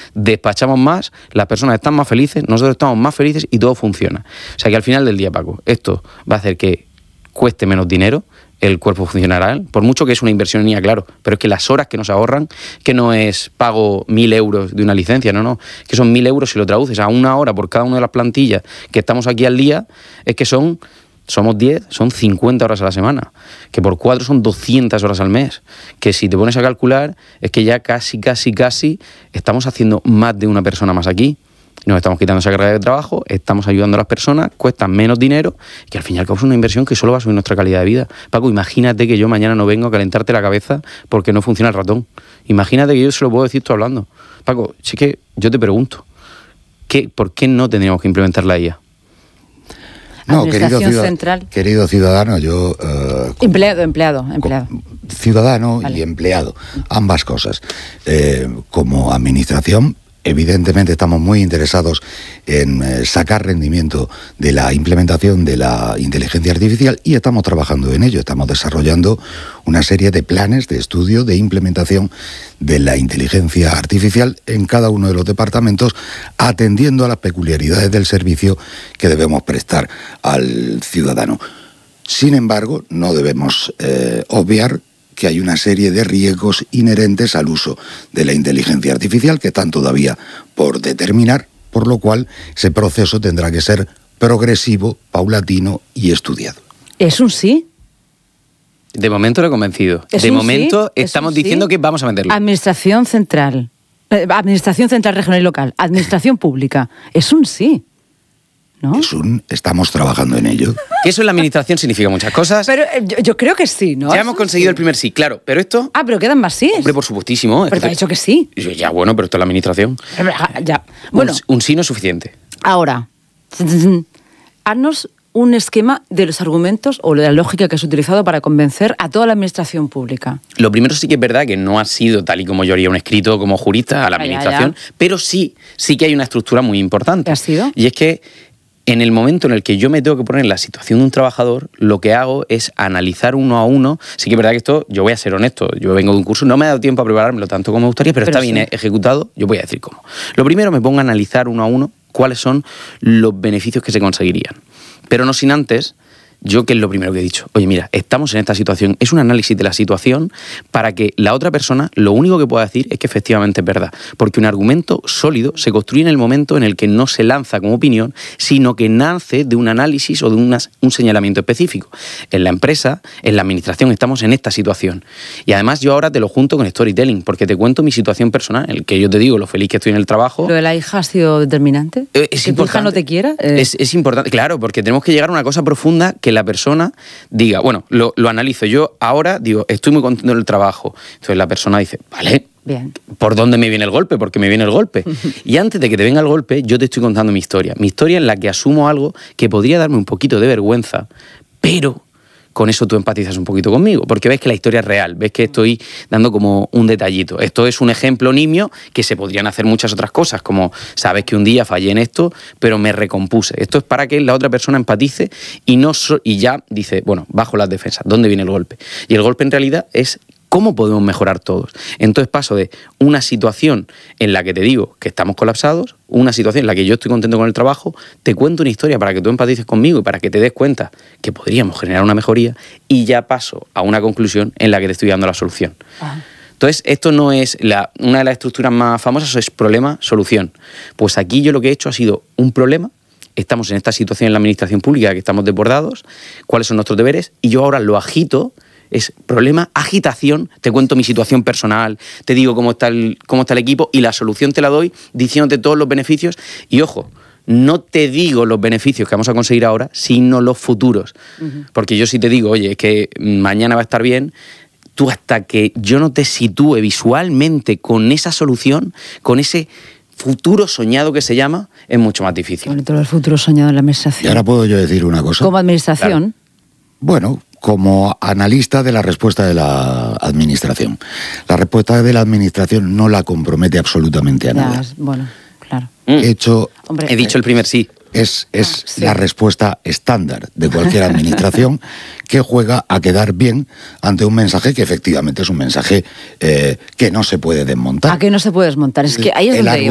despachamos más, las personas están más felices, nosotros estamos más felices y todo funciona. O sea que al final del día, Paco, esto va a hacer que cueste menos dinero, el cuerpo funcionará, por mucho que es una inversión mía, claro, pero es que las horas que nos ahorran, que no es pago 1.000 euros de una licencia, no, que son 1.000 euros si lo traduces a una hora por cada una de las plantillas que estamos aquí al día, es que somos 10, son 50 horas a la semana, que por 4 son 200 horas al mes, que si te pones a calcular es que ya casi estamos haciendo más de una persona más aquí. Nos estamos quitando esa carga de trabajo, estamos ayudando a las personas, cuesta menos dinero, que al fin y al cabo es una inversión que solo va a subir nuestra calidad de vida. Paco, imagínate que yo mañana no vengo a calentarte la cabeza porque no funciona el ratón. Imagínate que yo se lo puedo decir tú hablando. Paco, si es que yo te pregunto, ¿por qué no tendríamos que implementar la IA? No, querido ciudadano, yo... Empleado. Ciudadano vale. Y empleado, ambas cosas. Como administración, evidentemente estamos muy interesados en sacar rendimiento de la implementación de la inteligencia artificial y estamos trabajando en ello. Estamos desarrollando una serie de planes de estudio de implementación de la inteligencia artificial en cada uno de los departamentos, atendiendo a las peculiaridades del servicio que debemos prestar al ciudadano. Sin embargo, no debemos obviar que hay una serie de riesgos inherentes al uso de la inteligencia artificial que están todavía por determinar, por lo cual ese proceso tendrá que ser progresivo, paulatino y estudiado. ¿Es un sí? De momento lo he convencido. De momento estamos diciendo que vamos a venderlo. Administración central regional y local, administración pública. Es un sí, ¿no? Estamos trabajando en ello. Que eso en la administración significa muchas cosas. Pero yo creo que sí, ¿no? Ya hemos conseguido el primer sí, claro. Pero esto... pero quedan más sí. Hombre, por supuestísimo. Pero te ha dicho que sí. Ya, bueno, pero esto es la administración. Ya. Bueno. Un sí no es suficiente. Ahora, haznos un esquema de los argumentos o de la lógica que has utilizado para convencer a toda la administración pública. Lo primero sí que es verdad que no ha sido tal y como yo haría un escrito como jurista a la administración, pero sí que hay una estructura muy importante. ¿Qué ha sido? Y es que en el momento en el que yo me tengo que poner en la situación de un trabajador, lo que hago es analizar uno a uno. Sí que es verdad que esto, yo voy a ser honesto, yo vengo de un curso, no me ha dado tiempo a preparármelo tanto como me gustaría, pero está bien ejecutado, yo voy a decir cómo. Lo primero, me pongo a analizar uno a uno cuáles son los beneficios que se conseguirían. Pero no sin antes, yo que es lo primero que he dicho, oye mira, estamos en esta situación, es un análisis de la situación para que la otra persona lo único que pueda decir es que efectivamente es verdad, porque un argumento sólido se construye en el momento en el que no se lanza como opinión, sino que nace de un análisis o de un señalamiento específico. En la empresa, en la administración, estamos en esta situación. Y además yo ahora te lo junto con storytelling, porque te cuento mi situación personal, el que yo te digo lo feliz que estoy en el trabajo. ¿Lo de la hija ha sido determinante? Es ¿Que tu hija no te quiera? Es importante, claro, porque tenemos que llegar a una cosa profunda que la persona diga, bueno, lo analizo. Yo ahora digo, estoy muy contento del trabajo. Entonces la persona dice, vale, bien. ¿Por dónde me viene el golpe? Porque me viene el golpe. Y antes de que te venga el golpe, yo te estoy contando mi historia. Mi historia en la que asumo algo que podría darme un poquito de vergüenza, pero con eso tú empatizas un poquito conmigo, porque ves que la historia es real, ves que estoy dando como un detallito. Esto es un ejemplo nimio que se podrían hacer muchas otras cosas, como sabes que un día fallé en esto, pero me recompuse. Esto es para que la otra persona empatice y ya dice, bueno, bajo las defensas, ¿dónde viene el golpe? Y el golpe en realidad es ¿cómo podemos mejorar todos? Entonces paso de una situación en la que te digo que estamos colapsados, una situación en la que yo estoy contento con el trabajo, te cuento una historia para que tú empatices conmigo y para que te des cuenta que podríamos generar una mejoría, y ya paso a una conclusión en la que te estoy dando la solución. Entonces, esto no es una de las estructuras más famosas, es problema-solución. Pues aquí yo lo que he hecho ha sido un problema. Estamos en esta situación en la administración pública, que estamos desbordados, cuáles son nuestros deberes, y yo ahora lo agito. Es problema, agitación, te cuento mi situación personal, te digo cómo está el equipo, y la solución te la doy diciéndote todos los beneficios. Y ojo, no te digo los beneficios que vamos a conseguir ahora, sino los futuros. Porque yo sí te digo, oye, es que mañana va a estar bien, tú hasta que yo no te sitúe visualmente con esa solución, con ese futuro soñado que se llama, es mucho más difícil. Bueno, todo el futuro soñado en la administración. Y ahora puedo yo decir una cosa. Como administración. Claro. Bueno, como analista de la respuesta de la administración. La respuesta de la administración no la compromete absolutamente a nada. Bueno, claro. He dicho el primer sí. Es la respuesta estándar de cualquier administración que juega a quedar bien ante un mensaje que efectivamente es un mensaje que no se puede desmontar. ¿A que no se puede desmontar? Es que ahí es donde